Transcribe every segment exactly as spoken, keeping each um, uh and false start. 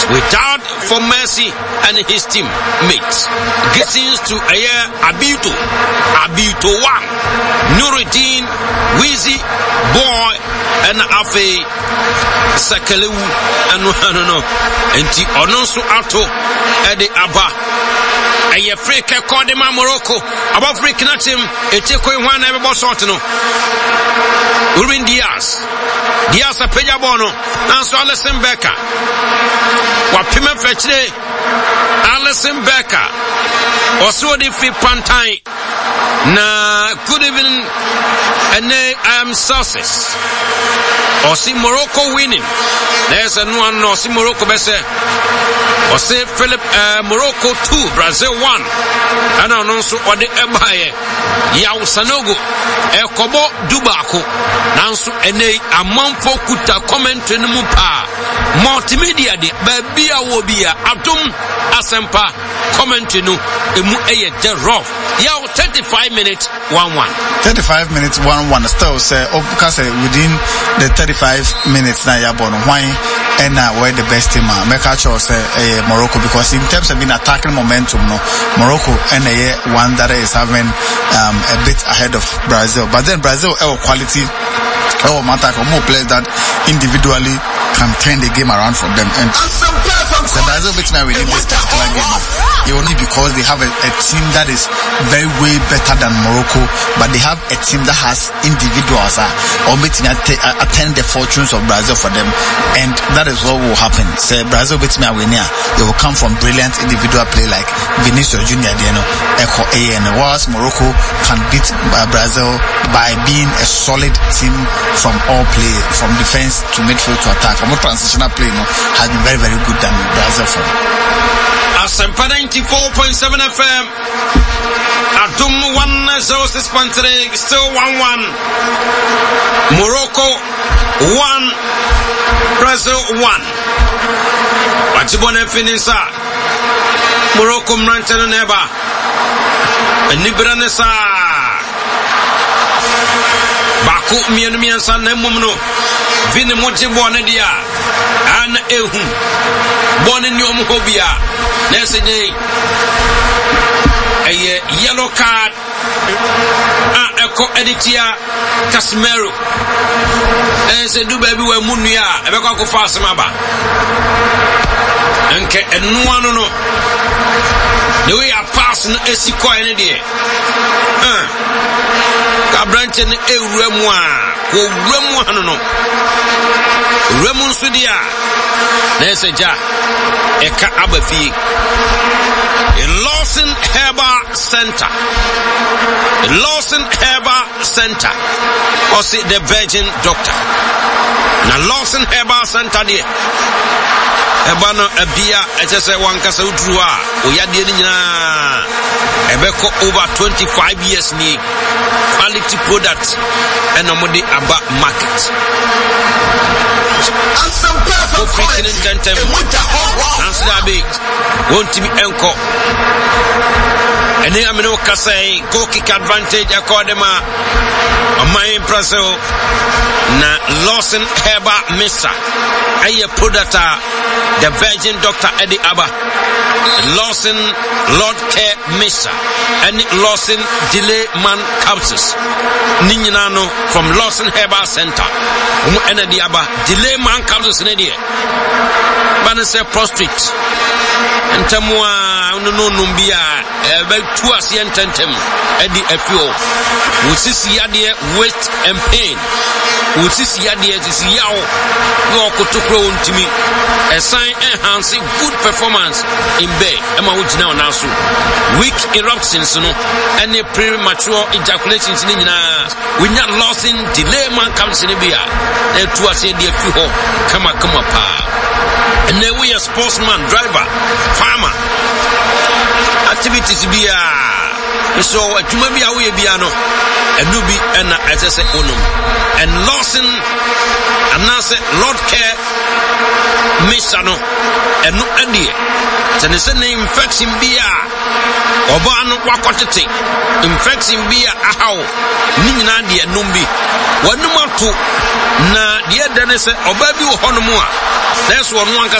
without for Mercy and his team mates. Gessins to Ayer Abito, Abito one, Nuruddin, Wheezy, Boy, and Afe Sakalewu, and no, no, no, and the Ononso Ato, Ede Abba. Aye Africa called him Morocco. About freaking at him, a take away one ever boss no. Urin Diaz. Diaz a Pejabono. And so Alison Becker. Wapima Fetchle. Alison Becker. Also the free Pantai. Na good evening. And I am sources. Or see Morocco winning. There's a one no see Morocco bese. Or say Philip uh, Morocco two, Brazil one. And also or the Ebaye Yao Sanogo Ekobo Dubako. Nansu ene amamfo kuta comment in mupa. Multimedia de Babia Wobia Atum Asempa comment no emu eye de rough. Yao thirty-five minutes one one. thirty-five minutes one one. Still say because within the thirty-five minutes na yabono why and now where the best team are make sure say uh, Morocco, because in terms of being attacking momentum no Morocco and uh, one that is having um, a bit ahead of Brazil, but then Brazil our quality our matter more players that individually can turn the game around for them, and the Brazil beats me within this particular game only because they have a, a team that is very way better than Morocco, but they have a team that has individuals uh, or beats me attend the fortunes of Brazil for them, and that is what will happen. Say Brazil beats me a winner, they will come from brilliant individual play like Vinicius Junior you know, Echo A, and whilst Morocco can beat uh, Brazil by being a solid team from all play, from defense to midfield to attack. From a transitional play, no, has been very, very good than Brazil for. Asempa ninety-four point seven F M. Adum one zero six point three, still one one. Morocco one, Brazil one. Wachibone Finisa. Morocco Mrantano Neba. Nibranesa. Baku mienu miensa na mumno. Vini moji bwane dia. Ana ehu. Bwane ni omuhobia. Nese nye. Eye yellow card. Ah, eko editia. Casimiro. Nese du baby we munuya. Ebe kwa kufasa maba. Enke enuwa no no. The way I pass no esiko ene die. Ah. Kabranche ne ewremu a. Ko wremu hanu no. Wremu nso dia. Nese ja. Eka abafi. In Lawson Herbal Center. In Lawson Herbal Center. Or say the Virgin Doctor. Na Lawson Herbal Center there. Ebano ebia etese wankasa udruwa oyade ni nyina ebeko over twenty-five years ni quality product and omode aba market African intentem answer big won't be enko ene ameno kasai go kick advantage accordema my Brazil na Lawson Herbal Mister aye product the Virgin Doctor Eddie Abba Lawson Lord Care Mister and Lawson Delay Man Capsules Ninano from Lawson Herbal Center and Eddie Abba Delay Man Capsules in Eddie Banase prostrate and Tamua no numbia about two asiententem Eddie Efio Usisi Yadia waste and pain Usisi Yadia is Yao Yo Kotokro to me a sign enhancing good performance in bay Emma which now now so weak eruptions no any premature ejaculations in we not lost in delay man comes in Bia and to us in the few come a come up and then we a sportsman driver farmer activities be so what you may be away piano and you be and as I say unum and Lawson and now say Lord Care Mishano and no idea then it's a name infection beer Obano Wakotete infection beer how Nina dear Numbi one number two na dear Dennis or baby Honumua that's one one casano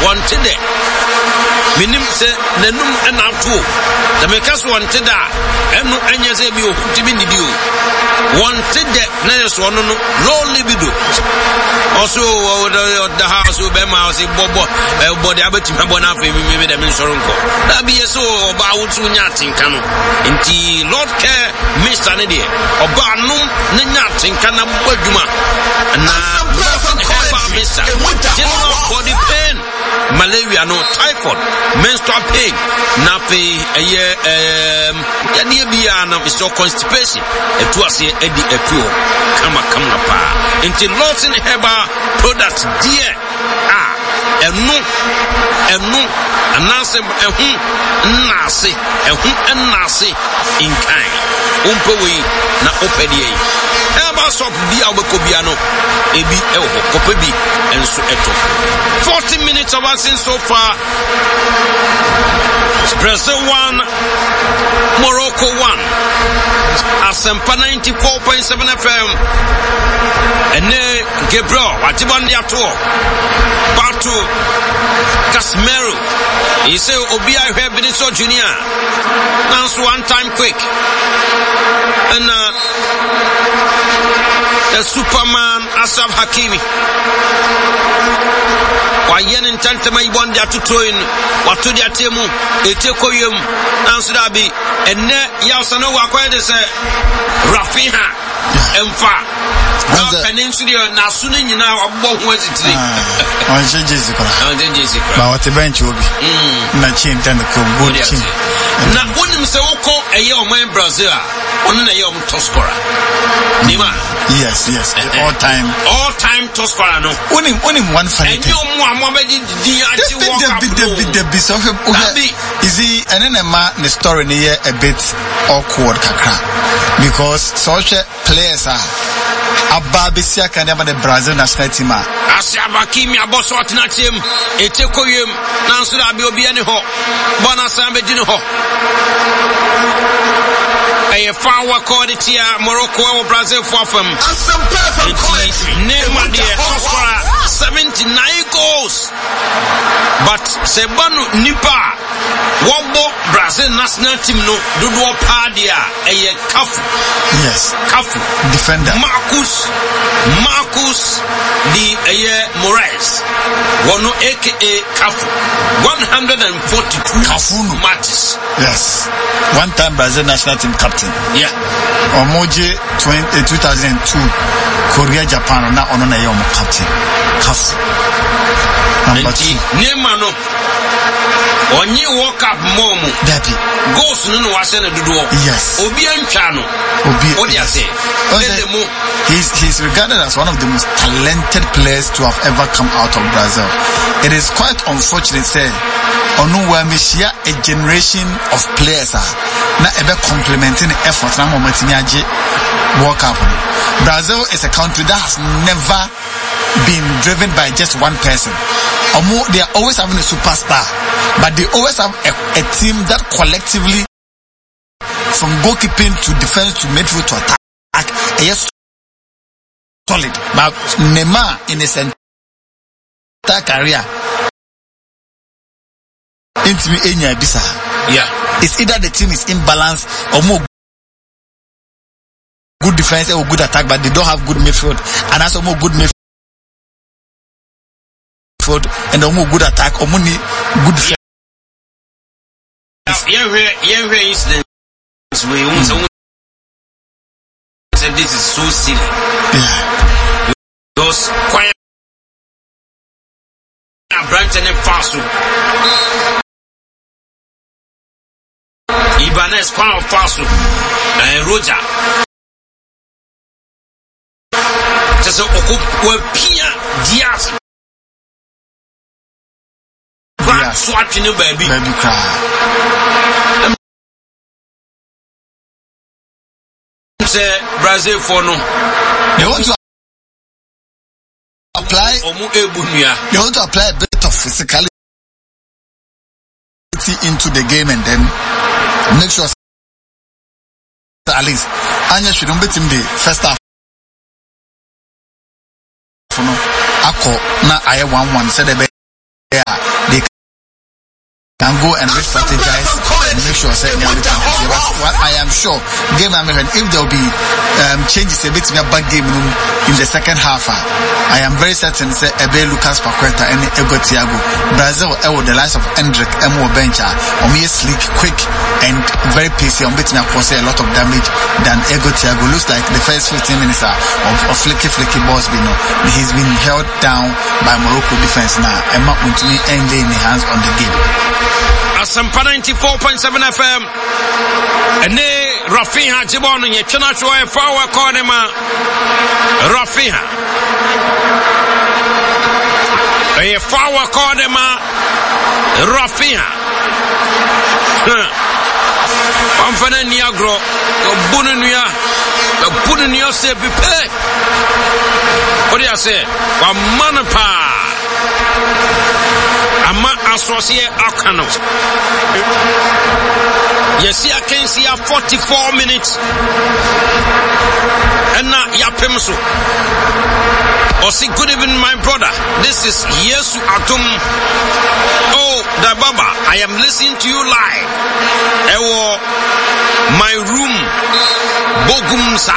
wanted it. Minim se nanum anato. The makers wanted that. And no any say be to be the deal. Wanted that next one no low libido. Also the house will be my house bobo body about to bona fe maybe the mensoronko. That be so about to nyatin kanu. Inti Lord care Mister Nede. Oba num na nyatin kana baduma. Na Mister General body pain, malaria no typhoid, menstrual pain, nape a year um yani bia na Mister constipation. E to ase edi etuo kama kama pa. Inti Lawson Herbal product dear ah enu enu anase ehu nase ehu nase in kind umpewe na opedie Herbal soap bia obekobia no ebi ewo kopebi enso eto forty minutes of us in so far. Brazil one, Morocco one. Asempa ninety-four point seven F M. And then Gabriel, Watibon the Ato. Batu Casimiro. He said Obia Benicio Junior Dance one time quick. And uh the Superman Asaf Hakimi. Wayen in Tantama Ibon dia tutoin watu dia temu eteko yem answer bi enne ya sano wakwa de se Rafiha emfa na peninsula na sunu nyina obbo ho azitiri on jeje zikora on jeje zikora ba wate bench obi na chin ten ko good chin na wonim se woko eye o man Brazil a on na ye o top scorer nima yes yes all time all time top scorer no wonim wonim one funny thing is he and then the story near a bit awkward kakra because such players are Ababisia can never the Brazil national team. Asiaba Kimi Aboso Atina team, Etekoyum, Nansula Biobiani Ho, Bonasambe Dino Ho. A far work quality Morocco or Brazil for them. Name dear seventy-nine goals. But Sebanu Nipa Wombo Brazil national team no Dudu Padia a Kafu. Yes, Kafu defender Marcus Marcus the Aye Moraes one aka Kafu one hundred forty-two Kafu matches. Yes, one time Brazil national team captain. Yeah. Omoje two thousand two Korea Japan na ono na ye omo captain. Kafu. Number two. Neymar no. Onye World Cup momu. Daddy. Goals no no wase na dudu. Yes. Obi antwa no. Obi. Odi ase. He's he's regarded as one of the most talented players to have ever come out of Brazil. It is quite unfortunate say onu wa meshia a generation of players are na ebe complementing the efforts na moment ni age World Cup. Brazil is a country that has never been driven by just one person. They are always having a superstar, but they always have a, a team that collectively, from goalkeeping to defense to midfield to attack, is solid. But Neymar in his entire career, yeah, it's either the team is imbalanced or more good defense or good attack, but they don't have good midfield, and also more good midfield. And the more good attack, or money good defense. Yeah, yeah, yeah, yeah, incidents. We want to say this is so silly. Yeah. Those quiet branch and Faso. Ibanez Kwan of Faso and Roger. Just a Pia Diaz. Swat in the baby. Baby cry. Say Brazil for no. They want to apply. They want to apply a bit of physicality into the game and then make sure at least Anya shouldn't beat him the first half. For no, Ako na I one one said the yeah. go and re-strategize and make sure say they but what I am sure game American if there will be um, changes a bit in back game in the second half I am very certain say Ebe Lucas Paqueta and Ego Thiago Brazil ewo the likes of Hendrick Emo Bencha or me sleek quick and very pacey on betting cause a lot of damage than Ego Thiago. Looks like the first fifteen minutes are of, of flicky flicky balls you know he's been held down by Morocco defense now and not to me ending the hands on the game. Asampa ninety-four point seven F M and Rafinha Jibon ye chana chwa fawa corner Rafinha a fawa corner Rafinha Amfana Niagro Bununia Bununia se bipe what do you say wa manapa ama associate akano yes I can see a forty-four minutes and now yapem so or say good evening my brother this is Yesu Atum oh the Baba I am listening to you live ewo my room bogumsa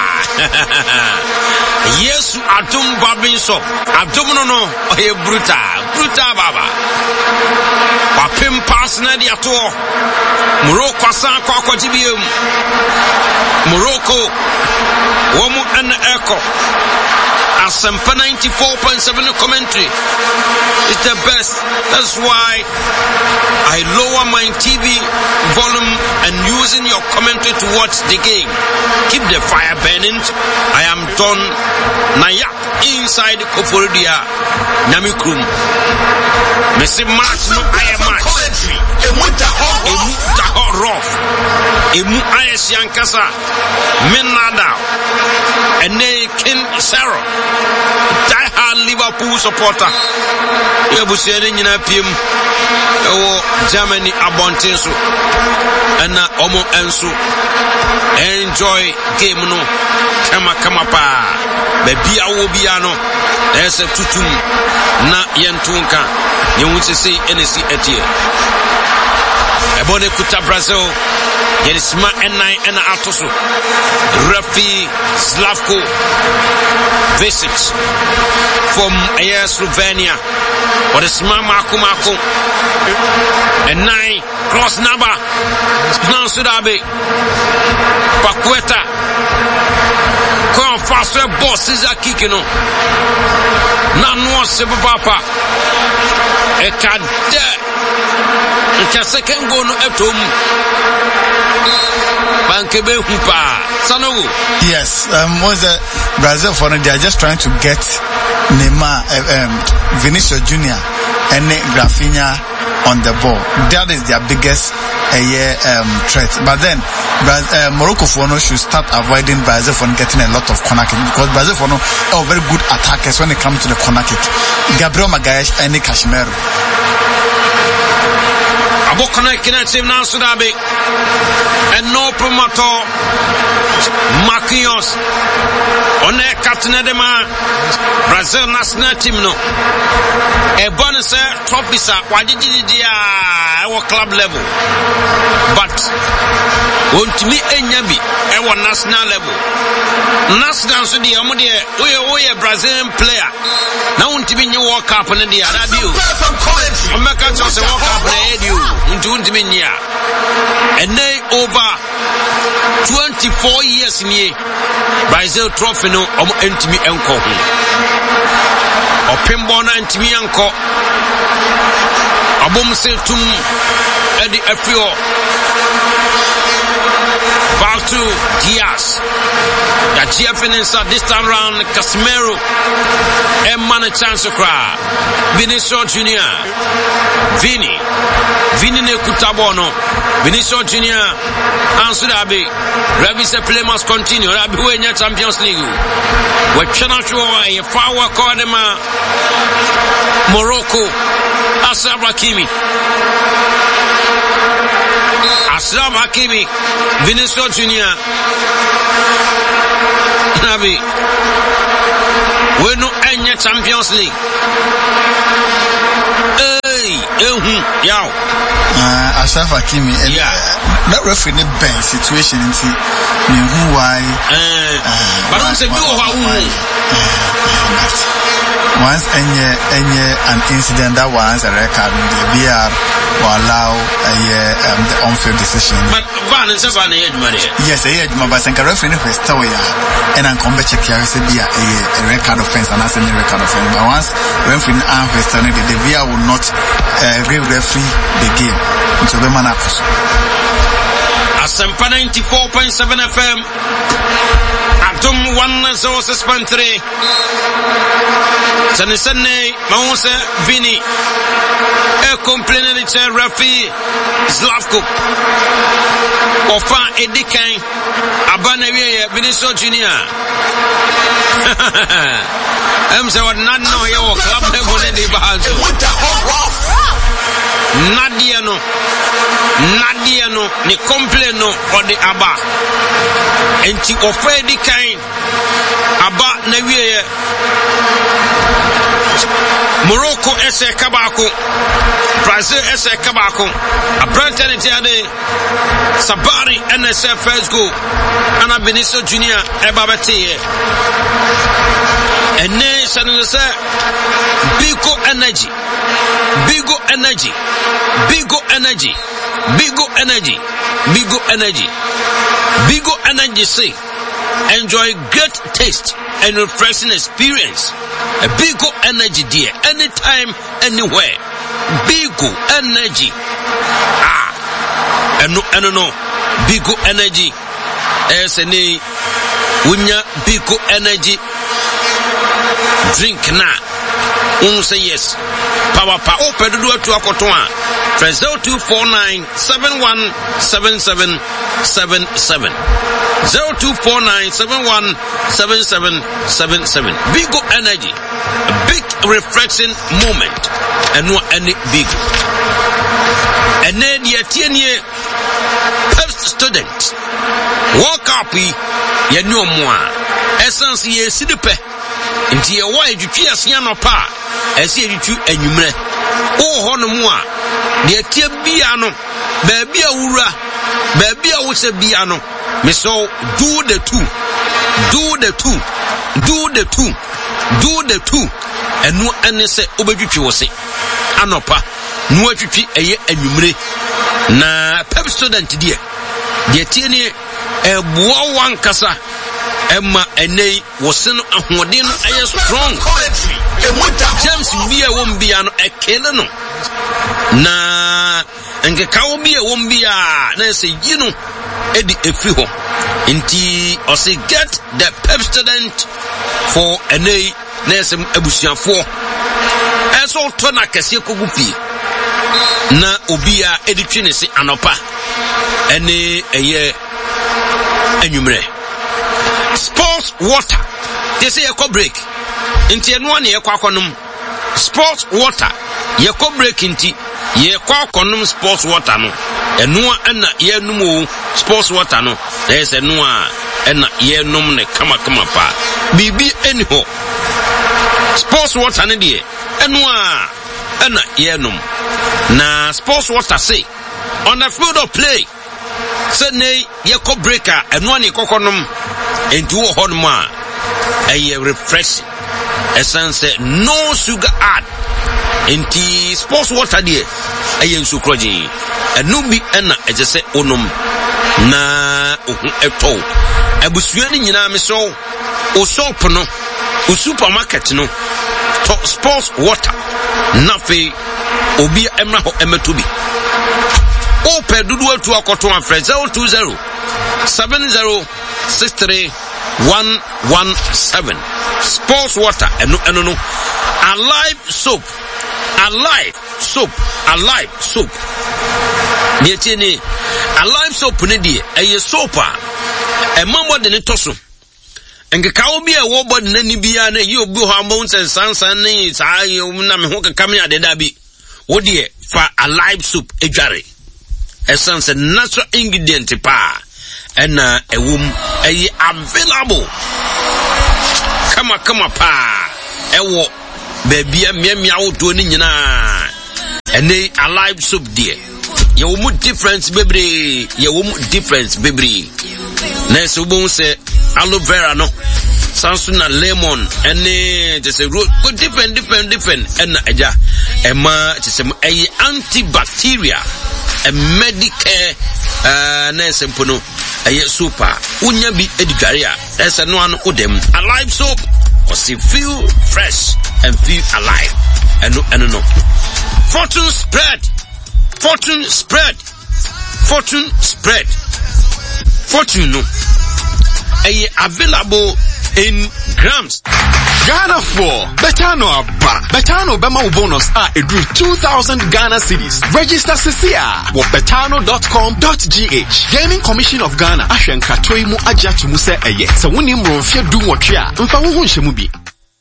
Yesu Atum Babin Shop Atum no no oye bruta bruta baba Wapim pass na di ato Morocco asan kwa kwa jibiem Morocco womu ana eko Asampa ninety-four point seven commentary is the best. That's why I lower my T V volume and using your commentary to watch the game. Keep the fire burning. I am done. Naya inside Koforidua Namikrum. Messi match no I am match. Emu hot rough. Emu ayes yankasa. Menada. And they Ken Sarah. Die hard Liverpool supporter. You have said in your P M. Oh, Germany Abontenso. And na Omo Enso. Enjoy game no. Kama kama pa. Baby awobiano. There's a tutum. Na yentunka. You want to say N S C etie. Ebone kuta Brazil. Yerisma N nine and Atosu. Rafi Slavko visit from Air Slovenia. Or the Smama Kumako. And nine cross number. Nansudabe. Paqueta. Come faster boss is a kicking on. Nanwa Sebapa. Ekade. It's a second goal at home. Yes, um, was the Brazil for they are just trying to get Neymar, uh, um, Vinicius Junior and Rafinha on the ball. That is their biggest uh, yeah, um, threat. But then uh, Morocco for no should start avoiding Brazil from getting a lot of corner kick because Brazil for no are very good attackers when it comes to the corner kick. Gabriel Magalhaes and Casemiro. Abokana Kinatim Nansudabe and no promoter Marquinhos on a Catanedema Brazil national team no a bonus tropisa why did our club level but won't me enyabi our national level national so the amudi we a Brazilian player now won't be new World Cup in the radio America just a World Cup radio into Untimia and they over twenty-four years in here Brazil trophy no um entimi enko opembo na entimi enko abom setum edi afio back to Diaz the G F N inside this time round Casemiro and man a chance to cry Vinicius Junior Vini Vini ne kutabono Vinicius Junior answer Abi Ravi say play must continue Rabi we in Champions League we channel show a power corner Morocco Ashraf Hakimi Ashraf Hakimi Vinicius Junior Rabi we no any Champions League hey ehu yaw Uh, Ashraf Hakimi. Yeah. That referee in the situation in see me who why. Uh, but I'm saying, once any any an incident that was a record, the B R will allow a uh, um, the unfair decision. But Van is a Van Edmund. Yes, I had my Basan referee in Stoya and I'm come back here to be a record offense and as a record offense. But once referee and Western, the V R will not uh, re-referee the game into the Manacos. Asempa ninety-four point seven F M. Atom one zero six point three. Sane Sane Maunse Vini. A complaining the chair Rafi Slavko. Ofa Edikan Abanawia Vinicius Junior. I'm so not know your club level in the Bahazo. Nadia no Nadia no ni complain no or the Abba. Enti ofa Edikan Abba Nawia Morocco ese kabako Brazil ese kabako Abrante ne tiade Sabari N S F first goal Ana Benicio Junior eba betiye ene sanu se Bigo energy Bigo energy Bigo energy Bigo energy Bigo energy Bigo energy say enjoy great taste and refreshing experience. A Bigo energy dear, anytime, anywhere. Bigo energy. Ah, and no, and no, Bigo energy. S N A, Wunya Bigo energy. Drink na. Un say yes. Power pa. Oh, pedu to akotoa. Press zero two four nine seven one seven seven seven seven. Zero two four nine seven one seven seven seven seven. Bigo energy, a big reflection moment, and no any big. And then the ten-year first student walk up, you know more. Essence ye sidipe. Inti ye wa edutu asiano pa. Esi edutu enyumre. Oh hono more. The tie bia no, baby awura, baby awuse bia no. Me so do the two, do the two, do the two, do the two, and no any say obedutwi wo se anopa no atwitwi eye anwumre na pep student die die tie ne ebuo wan kasa emma enei wo se no ahoden no aye strong James bia wo mbia no ekele no na nke kawo bia wo mbia na se yinu edi efi ho nti ose get the pep student for enei nesem abusuafo eso to na kase kogupi na obia edi twene se anopa ene eye anwumre sports water they say e break nti eno na ye kwakonum sports water ye break nti ye kwakonum sports water no eno na ye num sports water no there is eno na ye num ne kama kama pa bibi eniho sports water ne de eno na ye num na sports water say on the field of play say ne ye ko breaker eno na kokonum enti wo honum a eye refresh essence no sugar add enti sports water de eye nsukroji enu bi ena eje se onum na ohu eto abusua ni nyina me so o shop no o supermarket no to sports water na fe obi emra ho emeto bi o pe dudu atu akoto afre zero two zero seven zero six three one one seven sports water enu enu no alive soap alive soap alive soap die tieni alive soap ne die eye soap a e mambo de ne toso enke kawo bi e wo body na ni bia na yi obi ho amon sen sansan ne saa ye na me ho kaka me adeda bi wo die fa alive soap edware essence natural ingredient pa ena ewum eye available kama kama pa ewo baby miamia wo to ni nyina ene alive soap die ye wo mu difference bebre ye wo mu difference bebre na so bon say aloe vera no sansu na lemon ene just say go different different different and aja ema just say a antibacteria a medical uh na sempo no aye super unya bi edugare a ese no an odem alive soap or see feel fresh and feel alive and no and no fortune spread fortune spread fortune spread fortune no aye available in grams. Ghana four. Betano Abba. Betano Bema bonus are a two thousand Ghana cedis. Register Cecilia. Wo betano dot com dot g h. Gaming Commission of Ghana. Ashen katoi mu aja tumuse eye. So wuni mronfie du mwotria. Mfa wuhu nshemu bi.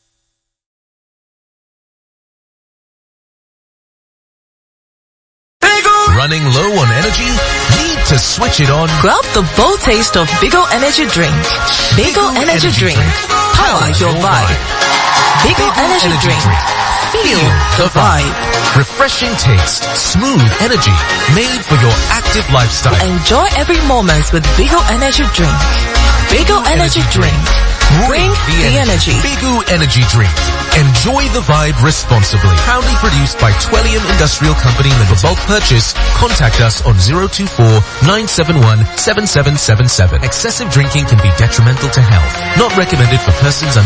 Running low on energy? Need to switch it on? Grab the bold taste of Bigo Energy Drink. Bigo Energy Drink. Power your vibe. Bigo Energy Drink. Feel the vibe. Refreshing taste, smooth energy, made for your active lifestyle. Enjoy every moment with Bigo Energy Drink. Bigo Energy Drink. Bring the energy. Bigo Energy Drink. Enjoy the vibe responsibly. Proudly produced by Twellium Industrial Company Limited. For bulk purchase, contact us on zero two four nine seven one seven seven seven seven. Excessive drinking can be detrimental to health. Not recommended for persons under